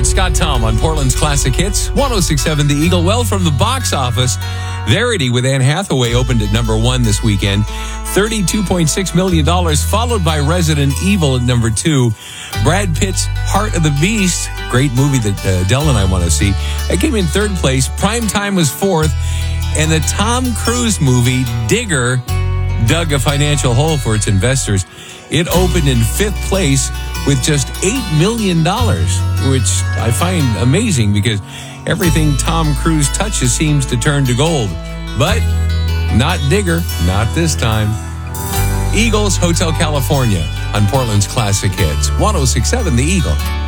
Scott Tom on Portland's Classic Hits, 106.7 The Eagle. Well, from the box office, Verity with Anne Hathaway opened at number 1 this weekend. $32.6 million, followed by Resident Evil at number 2. Brad Pitt's Heart of the Beast, great movie that Dell and I want to see, that came in 3rd place. Primetime was 4th. And the Tom Cruise movie, Digger, dug a financial hole for its investors. It opened in 5th place with just $8 million, which I find amazing because everything Tom Cruise touches seems to turn to gold. But not Digger, not this time. Eagles, Hotel California on Portland's Classic Hits, 106.7 The Eagle.